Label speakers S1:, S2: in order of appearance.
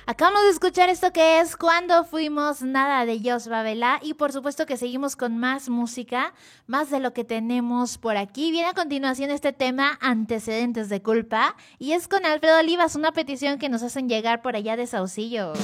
S1: Acabamos de escuchar esto que es Cuando Fuimos Nada de Jos Babela y por supuesto que seguimos con más música, más de lo que tenemos por aquí. Viene a continuación este tema Antecedentes de Culpa y es con Alfredo Olivas, una petición que nos hacen llegar por allá de Saucillo.